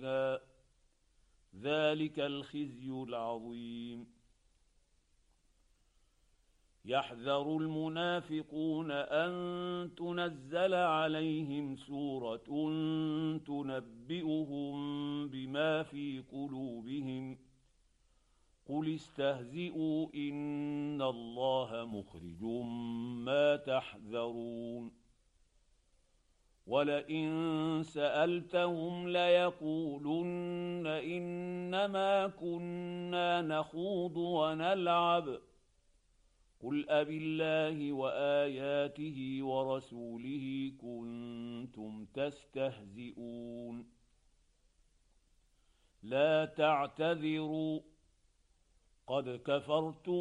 فيها ذلك الخزي العظيم. يحذر المنافقون أن تنزل عليهم سورة تنبئهم بما في قلوبهم قل استهزئوا إن الله مخرج ما تحذرون ولئن سألتهم ليقولن إنما كنا نخوض ونلعب قل أبالله وآياته ورسوله كنتم تستهزئون لا تعتذروا قد كفرتم